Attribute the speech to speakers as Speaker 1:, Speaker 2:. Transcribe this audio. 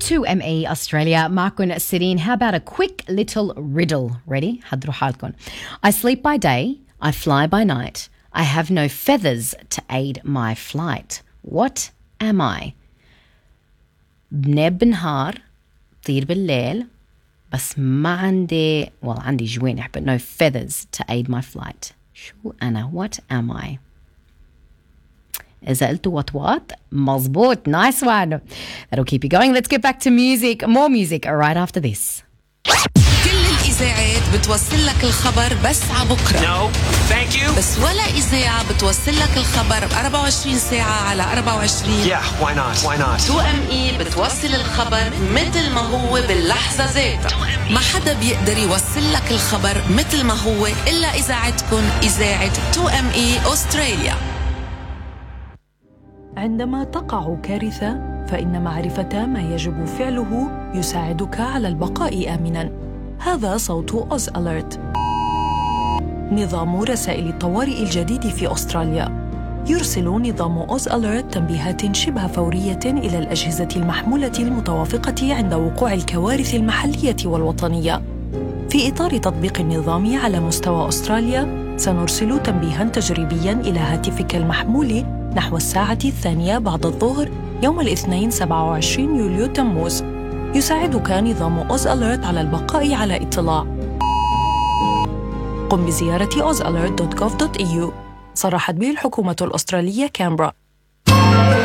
Speaker 1: 2ME Australia. معكم سيرين. How about a quick little riddle? Ready? حضروا حالكم. I sleep by day, I fly by night. I have no feathers to aid my flight. What am I? بنام بالنهار، طير بالليل، بس ما عندي عندي جوانح but no feathers to aid my flight. شو أنا؟ What am I? إذا قلتوا what? مظبوط. Nice one. That'll keep you going. Let's get back to music. More music right after this.
Speaker 2: كل الإذاعات بتوصل لك الخبر بس عبكرة.
Speaker 3: No, thank you.
Speaker 2: بس ولا إذاعة بتوصل لك الخبر ب 24 ساعة على 24.
Speaker 3: Yeah, why not? Why not?
Speaker 2: 2ME بتوصل الخبر مثل ما هو باللحظة ذاتها. ما حدا بيقدر يوصل لك الخبر مثل ما هو إلا إذاعتكم، إذاعة 2ME أستراليا.
Speaker 4: عندما تقع كارثة، فإن معرفة ما يجب فعله يساعدك على البقاء آمناً. هذا صوت أوز أليرت، نظام رسائل الطوارئ الجديد في أستراليا. يرسل نظام أوز أليرت تنبيهات شبه فورية إلى الأجهزة المحمولة المتوافقة عند وقوع الكوارث المحلية والوطنية. في إطار تطبيق النظام على مستوى أستراليا، سنرسل تنبيهاً تجريبياً إلى هاتفك المحمول نحو الساعة 2 بعد الظهر يوم الاثنين 27 يوليو تموز. يساعدك نظام أوز أليرت على البقاء على اطلاع. قم بزيارة ozalert.gov.au. صرحت به الحكومة الأسترالية كامبرا.